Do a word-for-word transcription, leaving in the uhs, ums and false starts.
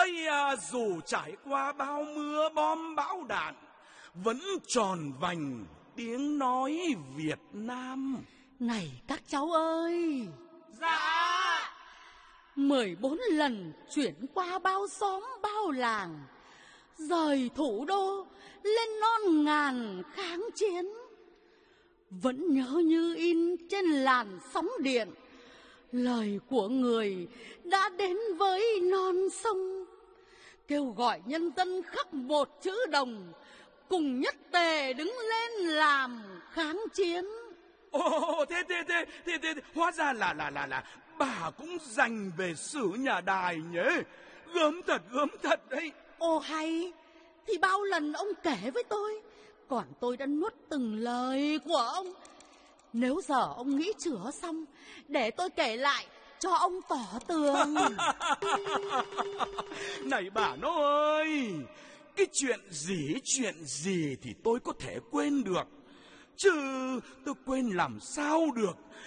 Hay à, dù trải qua bao mưa bom bão đạn, vẫn tròn vành tiếng nói Việt Nam. Này các cháu ơi! Dạ. Mười bốn lần chuyển qua bao xóm bao làng, rời thủ đô lên non ngàn kháng chiến, vẫn nhớ như in trên làn sóng điện lời của người đã đến với non sông, kêu gọi nhân dân khắc một chữ đồng, cùng nhất tề đứng lên làm kháng chiến. Ồ, thế thế thế thế thế hóa ra là là là là bà cũng dành về sử nhà đài nhé. Gớm thật, gớm thật đấy. Ồ hay, thì bao lần ông kể với tôi, còn tôi đã nuốt từng lời của ông. Nếu giờ ông nghĩ chữa xong, để tôi kể lại cho ông tỏ tường. Này bà nó ơi, cái chuyện gì chuyện gì thì tôi có thể quên được, chứ tôi quên làm sao được